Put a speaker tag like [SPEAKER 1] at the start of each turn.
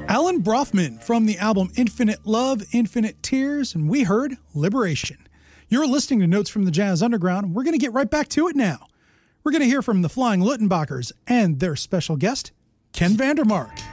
[SPEAKER 1] Alan Brofman from the album Infinite Love, Infinite Tears, and we heard Liberation. You're listening to Notes from the Jazz Underground. We're going to get right back to it now. We're going to hear from the Flying Luttenbachers and their special guest, Ken Vandermark.